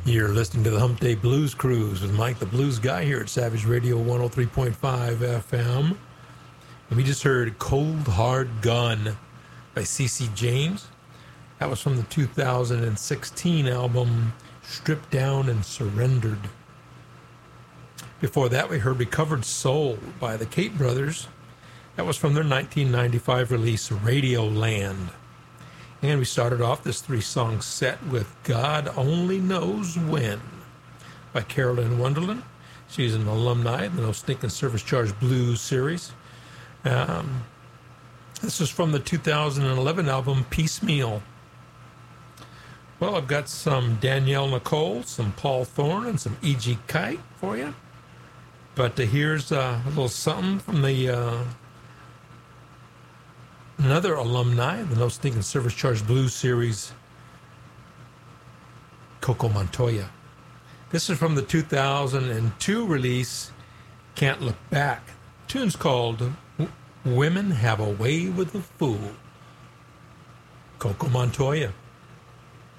You're listening to the Hump Day Blues Cruise with Mike the Blues Guy here at Savage Radio 103.5 FM. And we just heard Cold Hard Gun by CeCe James. That was from the 2016 album Stripped Down and Surrendered. Before that, we heard Recovered Soul by the Kate Brothers. That was from their 1995 release Radio Land. And we started off this three-song set with God Only Knows When by Carolyn Wonderland. She's an alumni of the No Stinkin' Service Charge Blues series. This is from the 2011 album Piecemeal. Well, I've got some Danielle Nicole, some Paul Thorne, and some E.G. Kite for you. But here's a little something from the... another alumni of the No Stinkin' Service Charge Blues series, Coco Montoya. This is from the 2002 release, Can't Look Back. The tune's called Women Have a Way with a Fool. Coco Montoya.